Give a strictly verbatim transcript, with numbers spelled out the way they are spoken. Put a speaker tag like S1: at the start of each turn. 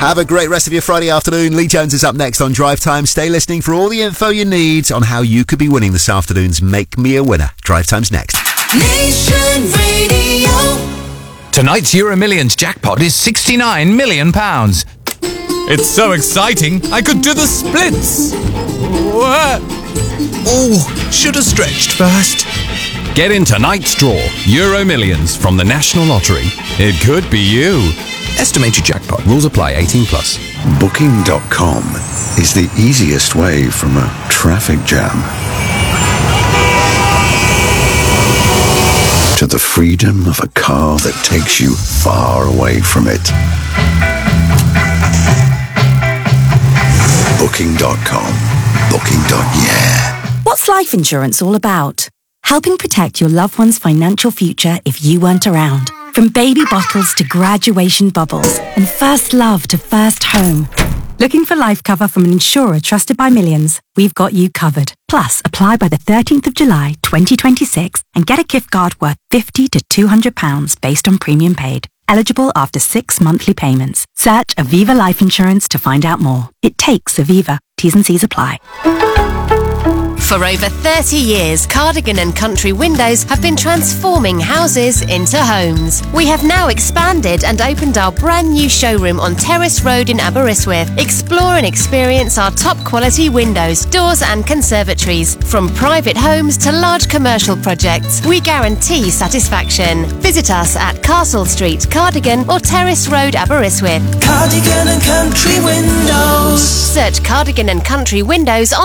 S1: Have a great rest of your Friday afternoon. Lee Jones is up next on Drive Time. Stay listening for all the info you need on how you could be winning this afternoon's Make Me a Winner. Drive Time's next.
S2: Nation Radio.
S3: Tonight's Euro Millions jackpot is sixty-nine million pounds. It's so exciting, I could do the splits. What? Oh, should have stretched first. Get in tonight's draw, Euro Millions from the National Lottery. It could be you. Estimated jackpot. Rules apply. eighteen plus.
S4: Booking dot com is the easiest way from a traffic jam to the freedom of a car that takes you far away from it. Booking dot com. Booking. Yeah.
S5: What's life insurance all about? Helping protect your loved one's financial future if you weren't around. From baby bottles to graduation bubbles and first love to first home. Looking for life cover from an insurer trusted by millions? We've got you covered. Plus, apply by the thirteenth of July twenty twenty-six and get a gift card worth fifty to two hundred pounds based on premium paid. Eligible after six monthly payments. Search Aviva Life Insurance to find out more. It takes Aviva. T's and C's apply.
S6: For over thirty years, Cardigan and Country Windows have been transforming houses into homes. We have now expanded and opened our brand new showroom on Terrace Road in Aberystwyth. Explore and experience our top quality windows, doors and conservatories. From private homes to large commercial projects, we guarantee satisfaction. Visit us at Castle Street, Cardigan or Terrace Road, Aberystwyth.
S2: Cardigan and Country Windows.
S6: Search Cardigan and Country Windows on